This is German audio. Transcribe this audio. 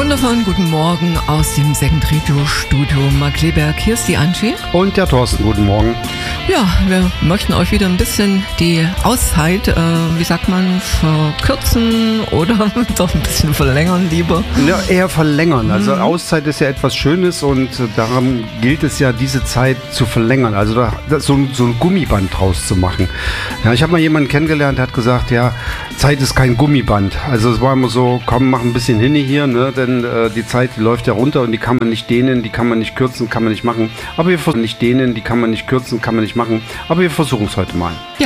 wundervollen guten Morgen aus dem Second-Radio-Studio Markkleeberg. Hier ist die Angie. Und der Thorsten, guten Morgen. Ja, wir möchten euch wieder ein bisschen die Auszeit, verkürzen oder doch ein bisschen verlängern lieber. Ja, eher verlängern. Also Auszeit ist ja etwas Schönes und darum gilt es ja, diese Zeit zu verlängern. Also so ein Gummiband draus zu machen. Ja, ich habe mal jemanden kennengelernt, der hat gesagt, ja, Zeit ist kein Gummiband. Also es war immer so, komm, mach ein bisschen hin hier, ne? Denn die Zeit, die läuft ja runter und die kann man nicht dehnen, die kann man nicht kürzen, kann man nicht machen. Aber wir versuchen nicht dehnen, die kann man nicht kürzen, kann man nicht machen. Aber wir versuchen es heute mal. Ja,